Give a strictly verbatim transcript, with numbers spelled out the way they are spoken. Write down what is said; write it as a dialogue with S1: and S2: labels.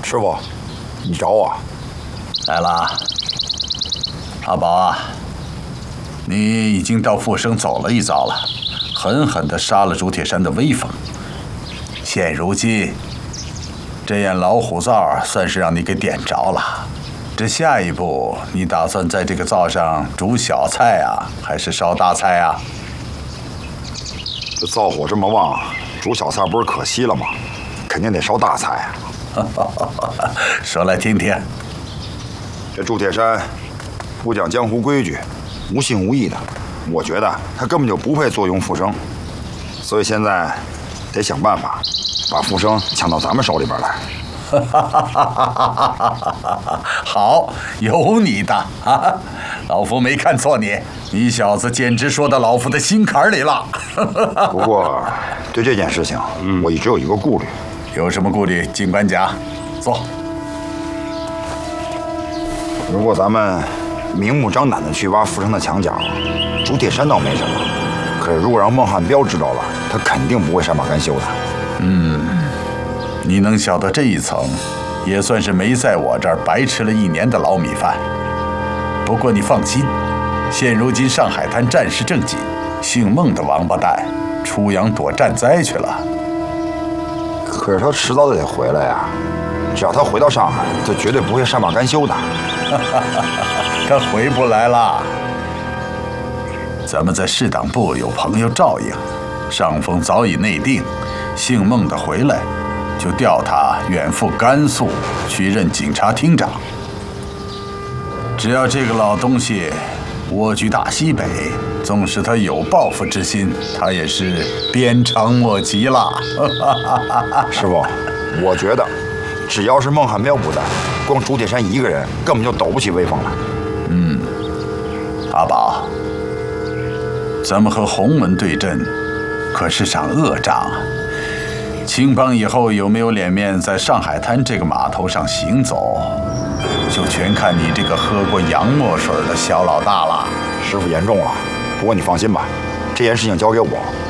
S1: 师傅，你找我？
S2: 来了，阿宝啊，你已经到富生走了一遭了，狠狠地杀了朱铁山的威风。现如今，这眼老虎灶算是让你给点着了。这下一步，你打算在这个灶上煮小菜啊，还是烧大菜啊？
S1: 这灶火这么旺，煮小菜不是可惜了吗？肯定得烧大菜啊！
S2: 说来听听。
S1: 这朱铁山不讲江湖规矩，无信无义的，我觉得他根本就不配坐拥富生，所以现在得想办法把富生抢到咱们手里边来。
S2: 好，有你的啊！老夫没看错你，你小子简直说到老夫的心坎里了。
S1: 不过，对这件事情，嗯、我一直有一个顾虑。
S2: 有什么顾虑，尽管讲。坐。
S1: 如果咱们明目张胆的去挖富生的墙角，朱铁山倒没什么。可是如果让孟汉彪知道了，他肯定不会善罢甘休的。
S2: 嗯，你能晓得这一层，也算是没在我这儿白吃了一年的老米饭。不过你放心，现如今上海滩战事正紧，姓孟的王八蛋出洋躲战灾去了。
S1: 可是他迟早得回来呀，只要他回到上海，他绝对不会善罢甘休的。
S2: 他回不来了。咱们在市党部有朋友照应，上峰早已内定，姓孟的回来，就调他远赴甘肃去任警察厅长。只要这个老东西蜗居大西北，纵使他有报复之心，他也是鞭长莫及了。
S1: 师傅，我觉得只要是孟汉彪不在，光朱铁山一个人根本就抖不起威风来。
S2: 嗯，阿宝，咱们和洪门对阵，可是场恶仗啊！青帮以后有没有脸面在上海滩这个码头上行走，就全看你这个喝过洋墨水的小老大了。
S1: 师傅言重了，不过你放心吧，这件事情交给我，